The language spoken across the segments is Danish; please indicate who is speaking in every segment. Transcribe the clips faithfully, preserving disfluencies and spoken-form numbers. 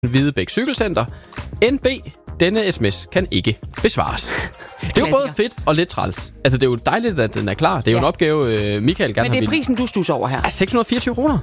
Speaker 1: Hvidebæk Cykelcenter. N B. Denne sms kan ikke besvares. Det er jo både fedt og lidt træls. Altså, det er jo dejligt, at den er klar. Det er jo ja. en opgave, Michael gerne har.
Speaker 2: Men det er prisen, du stusser over her.
Speaker 1: Er seks hundrede og fireogtyve kroner.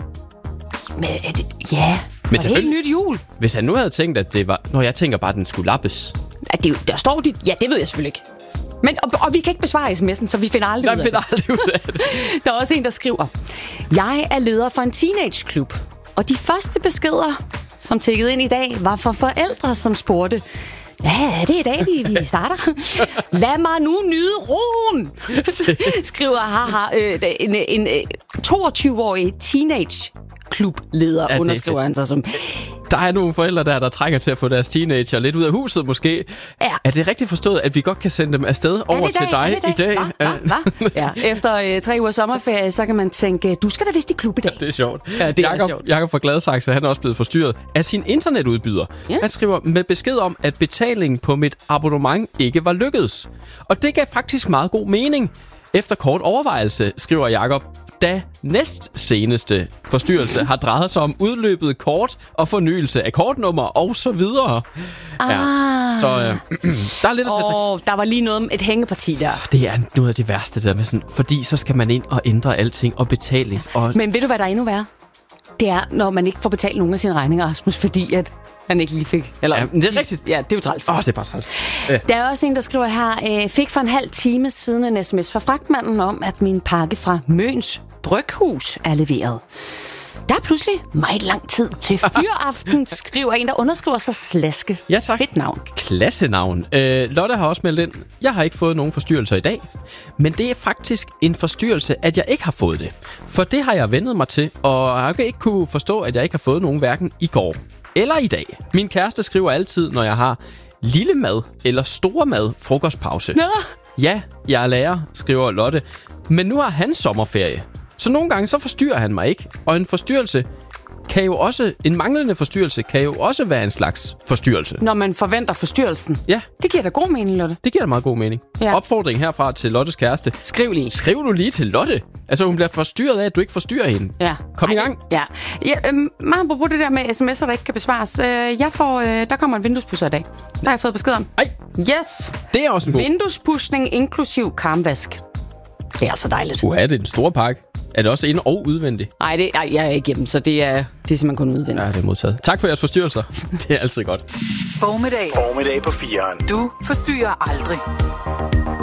Speaker 2: Men er det... Ja, for det er helt nyt jul.
Speaker 1: Hvis han nu havde tænkt, at det var... Nå, jeg tænker bare, at den skulle lappes.
Speaker 2: At det, der står dit... Ja, det ved jeg selvfølgelig ikke. Men, og, og vi kan ikke besvare sms'en, så vi finder aldrig
Speaker 1: Nej,
Speaker 2: ud af
Speaker 1: finder aldrig ud af det.
Speaker 2: Der er også en, der skriver: Jeg er leder for en teenageklub, og de første beskeder, som tikkede ind i dag, var for forældre, som spurgte: hvad er det i dag, vi, vi starter? Lad mig nu nyde roen, skriver haha, øh, en, en, en toogtyve-årig teenage-klubleder, ja, underskriver han sig som.
Speaker 1: Der er nogle forældre der, der trænger til at få deres teenager lidt ud af huset måske. Ja. Er det rigtigt forstået, at vi godt kan sende dem afsted over
Speaker 2: dag?
Speaker 1: til dig
Speaker 2: i
Speaker 1: dag?
Speaker 2: Hva? Hva? Hva? Ja. Efter øh, tre uger sommerferie, så kan man tænke, du skal da vist i klub i dag.
Speaker 1: Ja, det er sjovt.
Speaker 2: Ja, det
Speaker 1: Jakob,
Speaker 2: er sjovt.
Speaker 1: Jakob fra Gladsaxe, han er også blevet forstyrret af sin internetudbyder. Ja. Han skriver med besked om, at betalingen på mit abonnement ikke var lykkedes. Og det gav faktisk meget god mening. Efter kort overvejelse, skriver Jakob, da næst seneste forstyrrelse har drejet sig om udløbet kort og fornyelse af kortnummer og så videre.
Speaker 2: Ah.
Speaker 1: Ja. Så øh, der er lidt at sætte
Speaker 2: oh, der var lige noget om et hængeparti der.
Speaker 1: Det er noget af det værste der med sådan, fordi så skal man ind og ændre alting og betalings. Og...
Speaker 2: Men ved du, hvad der er endnu værre? Det er, når man ikke får betalt nogen af sine regninger, Rasmus, fordi at han ikke lige fik. Eller,
Speaker 1: ja, det er rigtigt.
Speaker 2: Ja, det er jo træls.
Speaker 1: Åh, oh, det er bare træls. Ja.
Speaker 2: Der er også en, der skriver her, øh, fik for en halv time siden en sms fra fragtmanden om, at min pakke fra Møns Bryghus er leveret. Der er pludselig meget lang tid til fyraften, skriver en, der underskriver sig Slaske.
Speaker 1: Ja, tak.
Speaker 2: Fedt navn.
Speaker 1: Klassenavn. Øh, Lotte har også meldt ind, jeg har ikke fået nogen forstyrrelser i dag, men det er faktisk en forstyrrelse, at jeg ikke har fået det. For det har jeg vendet mig til, og jeg har ikke kunne forstå, at jeg ikke har fået nogen hverken i går eller i dag. Min kæreste skriver altid, når jeg har lille mad eller store mad frokostpause.
Speaker 2: Nå.
Speaker 1: Ja, jeg er lærer, skriver Lotte, men nu har han sommerferie. Så nogle gange så forstyrrer han mig ikke, og en forstyrrelse kan jo også, en manglende forstyrrelse kan jo også være en slags forstyrrelse.
Speaker 2: Når man forventer forstyrrelsen.
Speaker 1: Ja.
Speaker 2: Det giver da god mening, Lotte.
Speaker 1: Det giver da meget god mening.
Speaker 2: Ja.
Speaker 1: Opfordring herfra til Lottes kæreste.
Speaker 2: Skriv lige.
Speaker 1: Skriv nu lige til Lotte. Altså hun bliver forstyrret af, at du ikke forstyrrer hende.
Speaker 2: Ja.
Speaker 1: Kom Ej, i gang.
Speaker 2: Ja. ja øhm, meget på det der med sms'er, der ikke kan besvares. Øh, jeg får, øh, der kommer en vinduespusser i dag. Der har jeg fået besked om.
Speaker 1: Ej.
Speaker 2: Yes.
Speaker 1: Det er også en god.
Speaker 2: Vinduespudsning inklusiv karmvask. Det er altså dejligt.
Speaker 1: Uha, det er en stor pakke. Er det også ind- og udvendigt?
Speaker 2: Nej, det, ej, jeg er ikke hjemme, så det er, det er simpelthen kun udvendigt.
Speaker 1: Ja, det er modtaget. Tak for jeres forstyrrelser. Det er altid godt.
Speaker 3: Formiddag.
Speaker 4: Formiddag på fireren.
Speaker 3: Du forstyrrer aldrig.